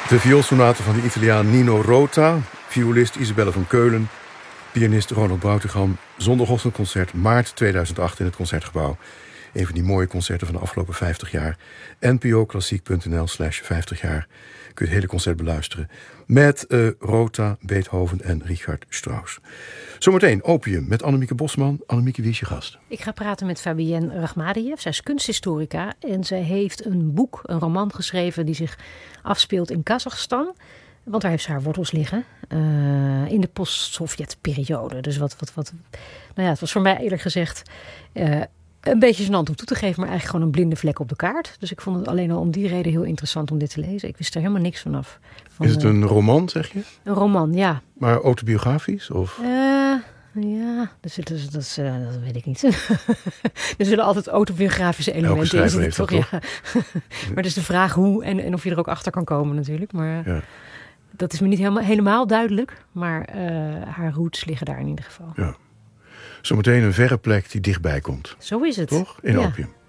De vioolsonate van de Italiaan Nino Rota, violist Isabelle van Keulen, pianist Ronald Brautigam, zondagochtendconcert maart 2008 in het Concertgebouw. Een van die mooie concerten van de afgelopen 50 jaar. npoklassiek.nl/50 jaar kun je het hele concert beluisteren. Met Rota, Beethoven en Richard Strauss. Zometeen Opium met Annemieke Bosman. Annemieke, wie is je gast? Ik ga praten met Fabienne Raghmadiev. Zij is kunsthistorica en zij heeft een boek, een roman geschreven die zich afspeelt in Kazachstan. Want daar heeft ze haar wortels liggen. In de post-Sovjet-periode. Dus het was voor mij eerlijk gezegd een beetje gênant om toe te geven, maar eigenlijk gewoon een blinde vlek op de kaart. Dus ik vond het alleen al om die reden heel interessant om dit te lezen. Ik wist er helemaal niks vanaf. Is het een roman, zeg je? Een roman, ja. Maar autobiografisch? Of? Ja, dat weet ik niet. Er zullen altijd autobiografische elementen in zitten, toch? Ja. Maar het is de vraag hoe en of je er ook achter kan komen natuurlijk. Maar ja. Dat is me niet helemaal duidelijk. Maar haar roots liggen daar in ieder geval. Ja. Zometeen een verre plek die dichtbij komt. Zo is het. Toch? In Opium.